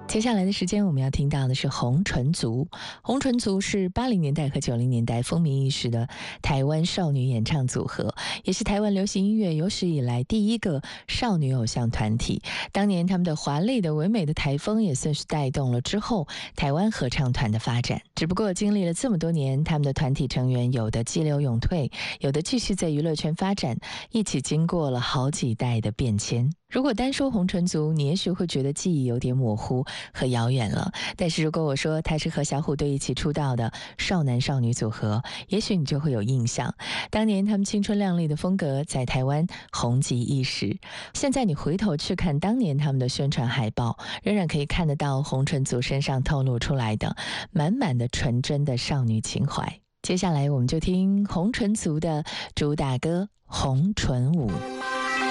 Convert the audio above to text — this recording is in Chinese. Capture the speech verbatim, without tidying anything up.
接下来的时间，我们要听到的是红唇族。红唇族是八零年代和九零年代风靡一时的台湾少女演唱组合，也是台湾流行音乐有史以来第一个少女偶像团体。当年他们的华丽的唯美的台风也算是带动了之后台湾合唱团的发展。只不过经历了这么多年，他们的团体成员有的激流勇退，有的继续在娱乐圈发展，一起经过了好几代的变迁。如果单说红唇族，你也许会觉得记忆有点模糊和遥远了，但是如果我说他是和小虎队一起出道的少男少女组合，也许你就会有印象。当年他们青春靓丽的风格在台湾红极一时，现在你回头去看当年他们的宣传海报，仍然可以看得到红唇族身上透露出来的满满的纯真的少女情怀。接下来我们就听红唇族的主打歌《红唇舞》。